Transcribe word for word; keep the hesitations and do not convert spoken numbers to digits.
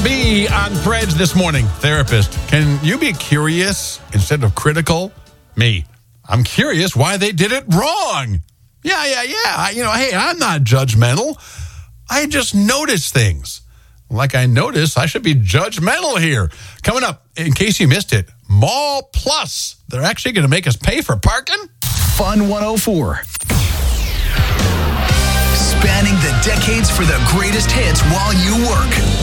B on Threads this morning. Therapist, can you be curious instead of critical? Me, I'm curious why they did it wrong. Yeah, yeah, yeah. You know, hey, I'm not judgmental. I just notice things. Like I notice, I should be judgmental here. Coming up, in case you missed it, Mall Plus. They're actually going to make us pay for parking? Fun one oh four. Spanning the decades for the greatest hits while you work.